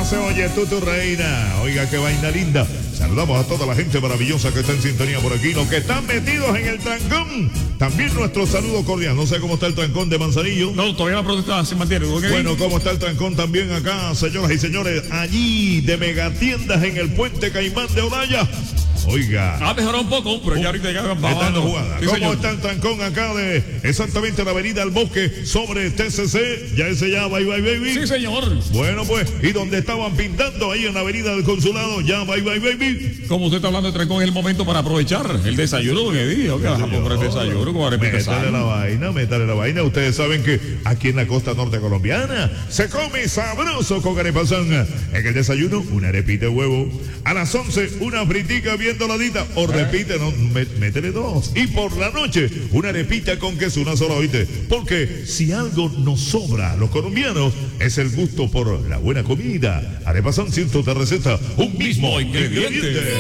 se oye tu reina. Oiga, qué vaina linda. Saludamos a toda la gente maravillosa que está en sintonía por aquí, los que están metidos en el trancón. También nuestro saludo cordial. No sé cómo está el trancón de Manzanillo. No, todavía la protesta se mantiene. ¿Okay? Bueno, cómo está el trancón también acá, señoras y señores, allí de Megatiendas en el Puente Caimán de Olaya. Oiga. Ha mejorado un poco, pero ya ahorita ya va bajando. Jugada. Sí, ¿Cómo señor. está el trancón acá de exactamente la avenida El Bosque sobre TCC? Ya ese ya, bye bye baby. Sí, señor. Bueno, pues, y donde estaban pintando ahí en la avenida del Consulado, ya bye bye baby. Como usted está hablando de trancón, es el momento para aprovechar el desayuno que dijo, que bajamos por el desayuno, como métale la vaina. Ustedes saben que aquí en la costa norte colombiana se come sabroso con arepazón. En el desayuno, una arepita de huevo. A las 11, una fritica bien doradita. O repite, no, métele dos. Y por la noche, una arepita con queso, una sola, oíste. Porque si algo nos sobra a los colombianos, es el gusto por la buena comida. Arepazón, cientos de recetas, un mismo ingrediente.